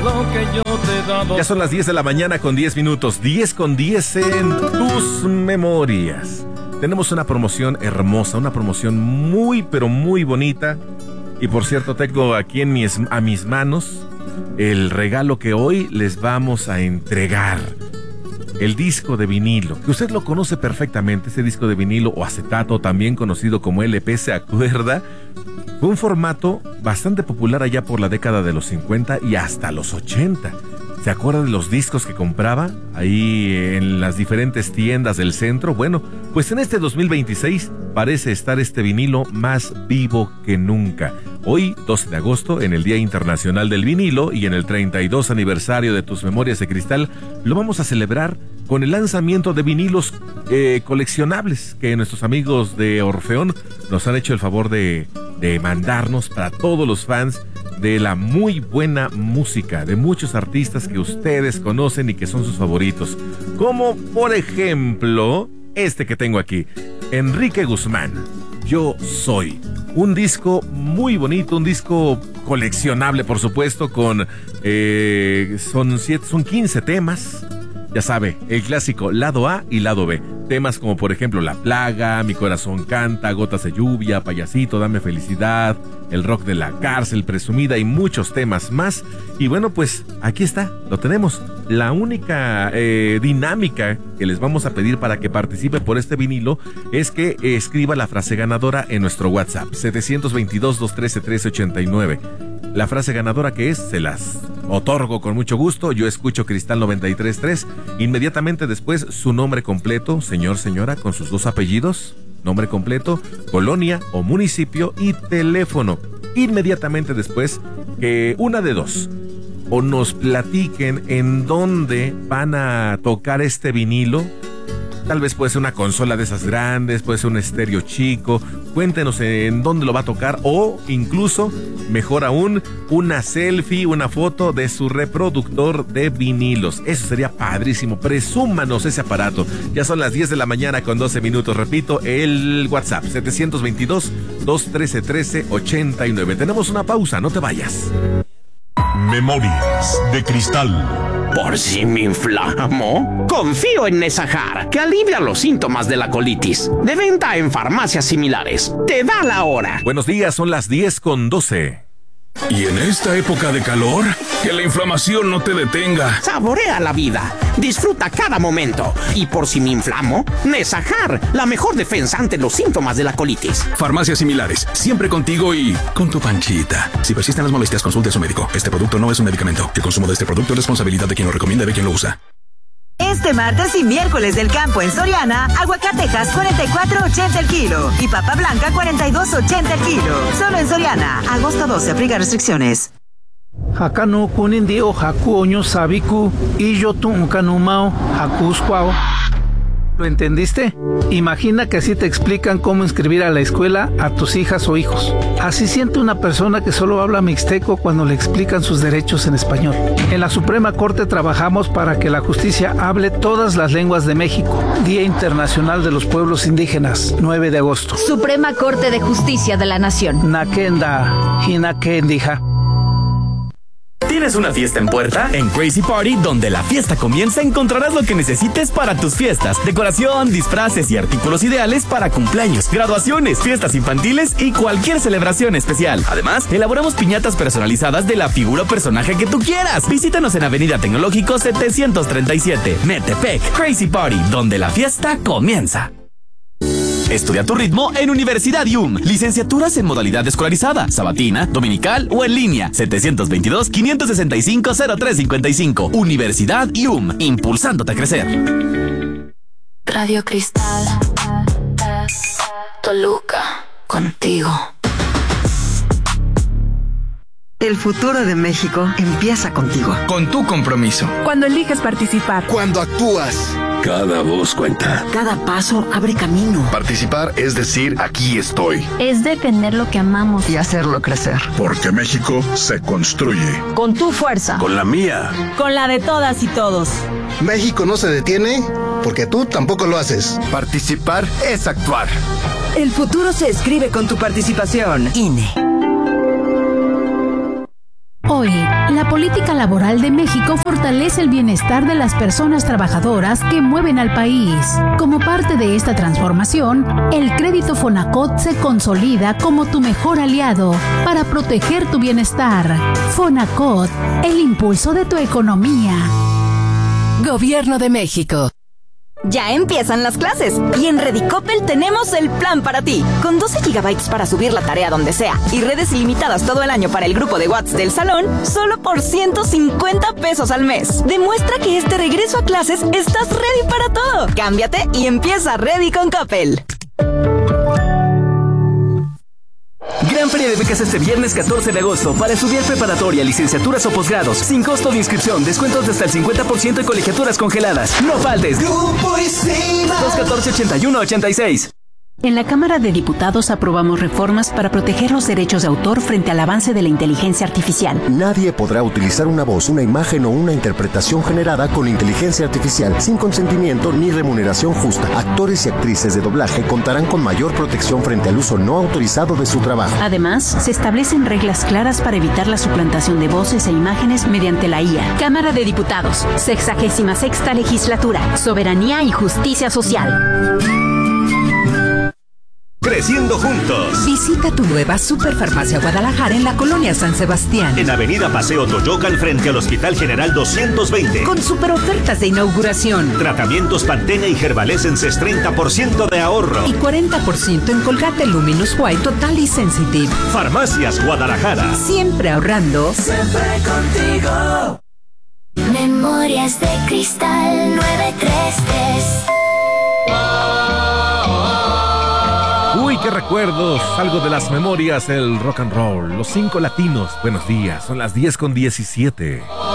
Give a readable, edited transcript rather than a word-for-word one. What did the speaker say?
lo que yo te he dado. Ya son las 10 de la mañana con 10 minutos. 10 con 10 en tus memorias. Tenemos una promoción hermosa, una promoción muy, pero muy bonita. Y por cierto, tengo aquí a mis manos el regalo que hoy les vamos a entregar. El disco de vinilo, que usted lo conoce perfectamente, ese disco de vinilo o acetato, también conocido como LP, ¿se acuerda? Fue un formato bastante popular allá por la década de los 50 y hasta los 80. ¿Se acuerda de los discos que compraba ahí en las diferentes tiendas del centro? Bueno, pues en este 2026 parece estar este vinilo más vivo que nunca. Hoy, 12 de agosto, en el Día Internacional del Vinilo y en el 32 aniversario de Tus Memorias de Cristal, lo vamos a celebrar con el lanzamiento de vinilos coleccionables que nuestros amigos de Orfeón nos han hecho el favor de mandarnos para todos los fans de la muy buena música de muchos artistas que ustedes conocen y que son sus favoritos. Como, por ejemplo, este que tengo aquí, Enrique Guzmán, Yo Soy. Un disco muy bonito, un disco coleccionable, por supuesto, con son 15 temas. Ya sabe, el clásico lado A y lado B. Temas como por ejemplo La Plaga, Mi Corazón Canta, Gotas de Lluvia, Payasito, Dame Felicidad, El Rock de la Cárcel, Presumida y muchos temas más. Y bueno, pues aquí está, lo tenemos. La única dinámica que les vamos a pedir para que participe por este vinilo es que escriba la frase ganadora en nuestro WhatsApp, 722-213-1389. La frase ganadora que es, se las otorgo con mucho gusto. Yo escucho Cristal 93.3. Inmediatamente después su nombre completo, señor, señora, con sus dos apellidos, nombre completo, colonia o municipio y teléfono. Inmediatamente después, que una de dos, o nos platiquen en dónde van a tocar este vinilo. Tal vez puede ser una consola de esas grandes, puede ser un estéreo chico. Cuéntenos en dónde lo va a tocar o incluso, mejor aún, una selfie, una foto de su reproductor de vinilos. Eso sería padrísimo. Presúmanos ese aparato. Ya son las 10 de la mañana con 12 minutos. Repito, el WhatsApp, 722-213-1389. Tenemos una pausa, no te vayas. Memorias de Cristal. ¿Por si me inflamo? Confío en Nesajar, que alivia los síntomas de la colitis. De venta en farmacias similares. Te da la hora. Buenos días, son las 10 con 12. Y en esta época de calor, que la inflamación no te detenga. Saborea la vida. Disfruta cada momento. Y por si me inflamo, Nesajar, la mejor defensa ante los síntomas de la colitis. Farmacias similares, siempre contigo y con tu panchita. Si persisten las molestias, consulte a su médico. Este producto no es un medicamento. El consumo de este producto es responsabilidad de quien lo recomienda y de quien lo usa. Este martes y miércoles del campo en Soriana, aguacatejas 44.80 el kilo y papa blanca 42.80 el kilo. Solo en Soriana, agosto 12, aplica restricciones. Hakano kunindio haku oño sabiku y yo tuncanumao hakusquao. ¿Lo entendiste? Imagina que así te explican cómo inscribir a la escuela a tus hijas o hijos. Así siente una persona que solo habla mixteco cuando le explican sus derechos en español. En la Suprema Corte trabajamos para que la justicia hable todas las lenguas de México. Día Internacional de los Pueblos Indígenas, 9 de agosto. Suprema Corte de Justicia de la Nación. Nakenda, hinakendija. ¿Tienes una fiesta en puerta? En Crazy Party, donde la fiesta comienza, encontrarás lo que necesites para tus fiestas. Decoración, disfraces y artículos ideales para cumpleaños, graduaciones, fiestas infantiles y cualquier celebración especial. Además, elaboramos piñatas personalizadas de la figura o personaje que tú quieras. Visítanos en Avenida Tecnológico 737, Metepec. Crazy Party, donde la fiesta comienza. Estudia tu ritmo en Universidad IUM. Licenciaturas en modalidad escolarizada, sabatina, dominical o en línea. 722-565-0355. Universidad IUM, impulsándote a crecer. Radio Cristal, Toluca, contigo. El futuro de México empieza contigo. Con tu compromiso. Cuando eliges participar. Cuando actúas. Cada voz cuenta. Cada paso abre camino. Participar es decir, aquí estoy. Es defender lo que amamos y hacerlo crecer. Porque México se construye. Con tu fuerza. Con la mía. Con la de todas y todos. México no se detiene porque tú tampoco lo haces. Participar es actuar. El futuro se escribe con tu participación. INE. Hoy, la política laboral de México fortalece el bienestar de las personas trabajadoras que mueven al país. Como parte de esta transformación, el crédito Fonacot se consolida como tu mejor aliado para proteger tu bienestar. Fonacot, el impulso de tu economía. Gobierno de México. Ya empiezan las clases y en Redicopel tenemos el plan para ti. Con 12 GB para subir la tarea donde sea y redes ilimitadas todo el año para el grupo de WhatsApp del salón, solo por 150 pesos al mes. Demuestra que este regreso a clases estás ready para todo. Cámbiate y empieza Ready con Coppel. Gran Feria de Becas este viernes 14 de agosto para estudiar preparatoria, licenciaturas o posgrados, sin costo de inscripción, descuentos de hasta el 50% en colegiaturas congeladas. No faltes. Grupo ICEMA 214-8186. En la Cámara de Diputados aprobamos reformas para proteger los derechos de autor frente al avance de la inteligencia artificial. Nadie podrá utilizar una voz, una imagen o una interpretación generada con inteligencia artificial sin consentimiento ni remuneración justa. Actores y actrices de doblaje contarán con mayor protección frente al uso no autorizado de su trabajo. Además, se establecen reglas claras para evitar la suplantación de voces e imágenes mediante la IA. Cámara de Diputados, 66ª Legislatura, Soberanía y Justicia Social. Creciendo juntos. Visita tu nueva Superfarmacia Guadalajara en la colonia San Sebastián. En Avenida Paseo Toyocan frente al Hospital General 220. Con super ofertas de inauguración. Tratamientos Pantene y Gervalesenses 30% de ahorro. Y 40% en Colgate Luminous White Total y Sensitive. Farmacias Guadalajara. Siempre ahorrando. Siempre contigo. Memorias de Cristal 933. Uy, qué recuerdos, algo de las memorias, el rock and roll, los 5 latinos. Buenos días, son las 10:17.